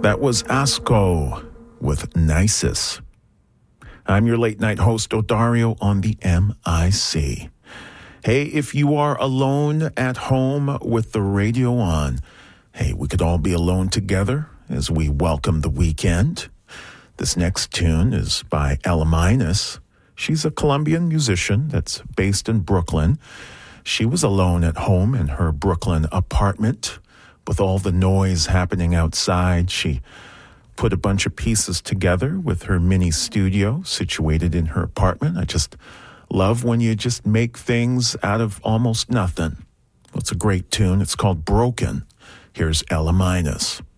That was Asko with Nisus. I'm your late night host, Odario, on the MIC. Hey, if you are alone at home with the radio on, hey, we could all be alone together as we welcome the weekend. This next tune is by Ella Minus. She's a Colombian musician that's based in Brooklyn. She was alone at home in her Brooklyn apartment with all the noise happening outside. She put a bunch of pieces together with her mini studio situated in her apartment. I just love when you just make things out of almost nothing. Well, it's a great tune. It's called Broken. Here's Ella Minus.